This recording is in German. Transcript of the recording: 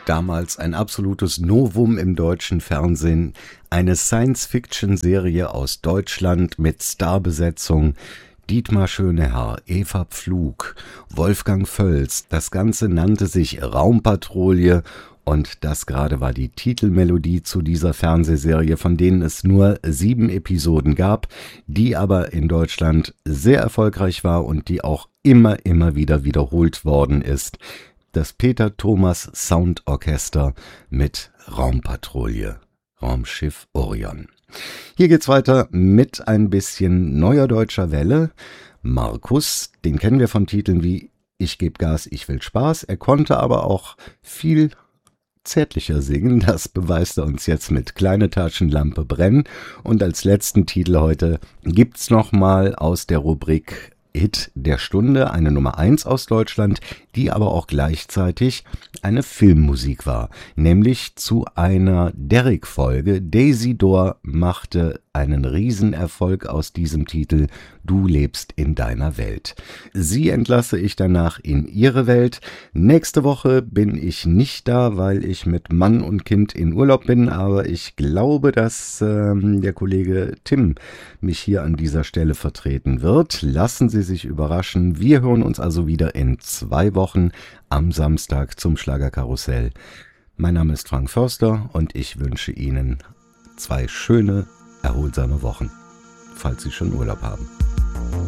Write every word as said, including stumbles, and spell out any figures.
Damals ein absolutes Novum im deutschen Fernsehen, eine Science-Fiction-Serie aus Deutschland mit Starbesetzung. Dietmar Schöneherr, Eva Pflug, Wolfgang Völz. Das Ganze nannte sich Raumpatrouille und das gerade war die Titelmelodie zu dieser Fernsehserie, von denen es nur sieben Episoden gab, die aber in Deutschland sehr erfolgreich war und die auch immer, immer wieder wiederholt worden ist. Das Peter Thomas Soundorchester mit Raumpatrouille, Raumschiff Orion. Hier geht's weiter mit ein bisschen neuer deutscher Welle. Markus, den kennen wir von Titeln wie Ich geb Gas, ich will Spaß. Er konnte aber auch viel zärtlicher singen. Das beweist er uns jetzt mit Kleine Taschenlampe brennen. Und als letzten Titel heute gibt's nochmal aus der Rubrik Hit der Stunde, eine Nummer eins aus Deutschland, die aber auch gleichzeitig eine Filmmusik war, nämlich zu einer Derrick-Folge. Daisy Door machte einen Riesenerfolg aus diesem Titel Du lebst in deiner Welt. Sie entlasse ich danach in ihre Welt. Nächste Woche bin ich nicht da, weil ich mit Mann und Kind in Urlaub bin, aber ich glaube, dass ähm, der Kollege Tim mich hier an dieser Stelle vertreten wird. Lassen Sie sich überraschen. Wir hören uns also wieder in zwei Wochen am Samstag zum Schlagerkarussell. Mein Name ist Frank Förster und ich wünsche Ihnen zwei schöne, erholsame Wochen, falls Sie schon Urlaub haben.